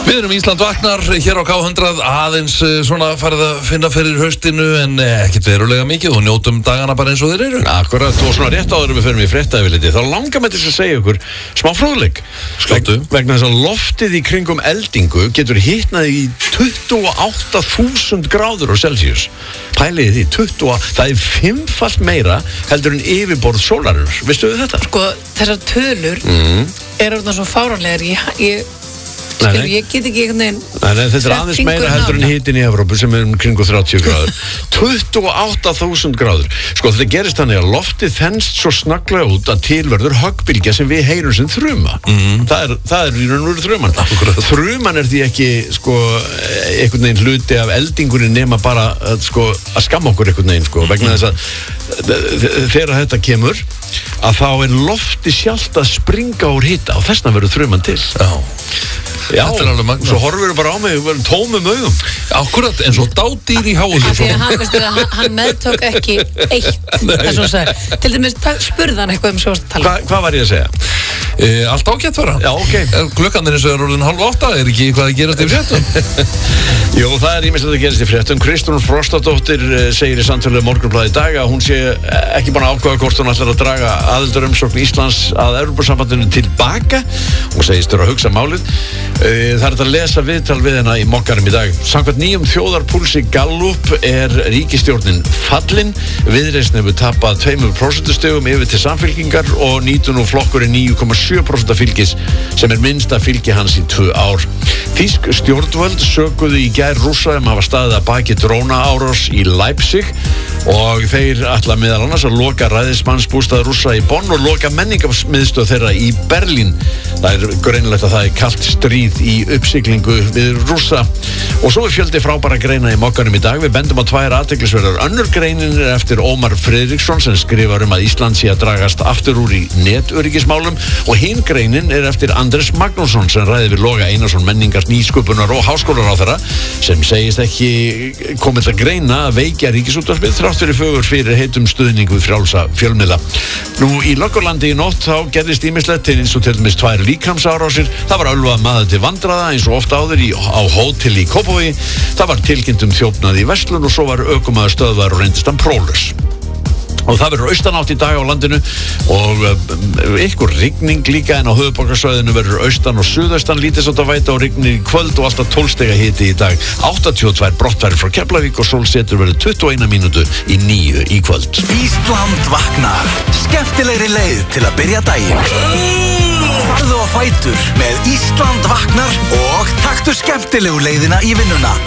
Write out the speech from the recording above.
Við erum Ísland vaknar hér á K100 aðeins svona farið að finna fyrir haustinu en ekkert verulega mikið og njótum dagana bara eins og þeir eru. Akkurat, og svona rétt áður við förum í fréttaefiliti þá langar mig til að segja ykkur smá fróðleik. Vegna þess að loftið í kringum eldingu getur hitnað í 28.000 gráður á Celsius. Pæliði því, það er 5-falt meira heldur en yfirborð sólarinnar. Veistu þið þetta? Sko, þessar tölur eru orðnar svo fáránlegar. Ég get ekki einhvern veginn. Nei, þetta er aðeins meira heldur en hitinn í Evrópu sem er kringu 30 gráður. 28.000 gráður. Sko, þetta gerist þannig að loftið þenst svo snögglega út að tilverður höggbylgja sem við heyrum sem þruma. Það er í raun og veru þruman. Þruman er því ekki, sko, einhvern veginn hluti af eldingunni nema bara, sko, að skamma okkur einhvern veginn, sko, vegna þess að þegar þetta kemur að þá er lofti sjálft að springa úr hita og þessna verður þruman til. Já, svo horfum við bara á mig og verðum tómum augum. Akkurat, en svo dádýr í háðu. Hann meðtók ekki eitt, þess að segja. Til dæmis, spurði hann eitthvað sjónstala. Hvað var ég að segja? Allt ágætt var hann. Já, ok. Klukkan er eins og er orðin 7:30, er ekki hvað að gerast í fréttum? Jú, það er ýmislegt að gerast í fréttum. Kristrún Frostadóttir segir í samtölu Morgunblaðið í dag að hún sé ekki búin að ákveða hvort hún ætlar að draga aðildarumsókn Íslands að Evrópusambandinu tilbaka. Hún segist þurfa að hugsa málið. Það er að lesa viðtal við hennar í Mokkanum í dag. Samkvæmt nýjum þjóðarpúlsi Gallup er ríkisstjórnin fallin. Viðreisn hefur tapað 2% yfir til Samfylkingar og nýtur nú flokkurinn 9,7% fylgis sem er minnsta fylgi hans í 2 ár. Þýsk stjórnvöld sökuðu í gær Rússa hafa staðið að baki drónaárás í Leipzig og þeir ætla meðal annars að loka ræðismannsbústað Rússa í Bonn og loka menningarmiðstöð þeirra í Berlín. Það er greinilegt að það er kalt stríð í uppsiglingu við Rússa. Og svo er fjöldi frábæra greina í Mokkanum í dag. Við bendum á 2 athyglisverðar. Önnur greinin er eftir Ómar Friðriksson sem skrifar að Ísland sé að dragast aftur úr í netöryggismálum og hinn greinin er eftir Andrés Magnússon sem ræði við Loga Einarsson menningars nýsköpunar og háskólaráðherra sem segist ekki komið að greina að veikja ríkisútvarpið þrátt fyrir heitum stuðning við frjálsa fjölmiðla. Nú í Lögurlandi í nótt þá gerðist ýmislegt eins og til dæmis 2 líkamsárásir. Það var ölvað maður til vandræða eins og ofta áður á hótel í Kópavogi. Það var tilkynnt þjófnað í verslun og svo var ökumaður stöðvar og reyndist hann próflaus. Og það verður austanátt í dag á landinu og einhver rigning líka en á höfuðborgarsvæðinu verður austan og suðaustan lítilsháttar væta og rignir í kvöld og alltaf 12 stiga hiti í dag. 82 brottfæri frá Keflavík og sólsetur verður 21 mínútu í 9 í kvöld. Ísland vaknar. Skemmtilegri leið til að byrja daginn. Farðu á fætur með Ísland vaknar og taktu skemmtilegu leiðina í vinnuna.